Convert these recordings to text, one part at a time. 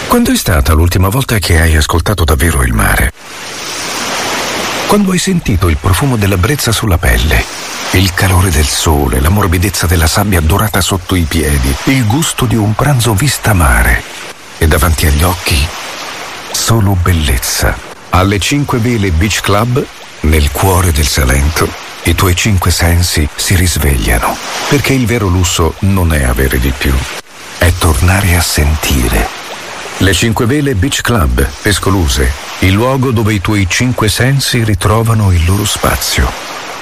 Quando è stata l'ultima volta che hai ascoltato davvero il mare? Quando hai sentito il profumo della brezza sulla pelle, il calore del sole, la morbidezza della sabbia dorata sotto i piedi, il gusto di un pranzo vista mare e davanti agli occhi solo bellezza. Alle 5 Vele Beach Club, nel cuore del Salento, i tuoi 5 sensi si risvegliano, perché il vero lusso non è avere di più, è tornare a sentire. Le 5 Vele Beach Club, Pescoluse, il luogo dove i tuoi 5 sensi ritrovano il loro spazio.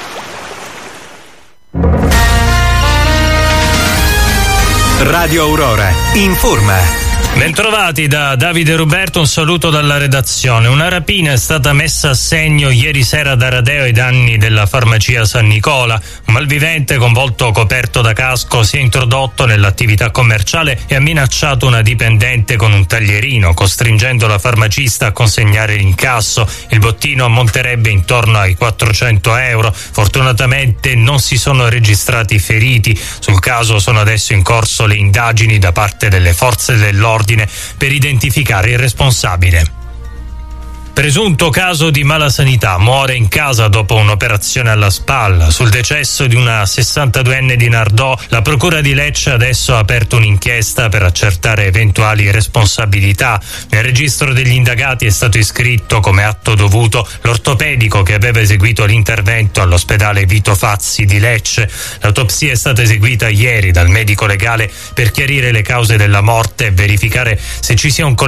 Radio Aurora informa. Bentrovati da Davide Ruberto, un saluto dalla redazione. Una rapina è stata messa a segno ieri sera ad Aradeo ai danni della farmacia San Nicola. Un malvivente con volto coperto da casco si è introdotto nell'attività commerciale e ha minacciato una dipendente con un taglierino, costringendo la farmacista a consegnare l'incasso. Il bottino ammonterebbe intorno ai 400 euro. Fortunatamente non si sono registrati feriti. Sul caso sono adesso in corso le indagini da parte delle forze dell'ordine per identificare il responsabile. Presunto caso di malasanità, muore in casa dopo un'operazione alla spalla. Sul decesso di una 62enne di Nardò, la procura di Lecce adesso ha aperto un'inchiesta per accertare eventuali responsabilità. Nel registro degli indagati è stato iscritto come atto dovuto l'ortopedico che aveva eseguito l'intervento all'ospedale Vito Fazzi di Lecce. L'autopsia è stata eseguita ieri dal medico legale per chiarire le cause della morte e verificare se ci sia un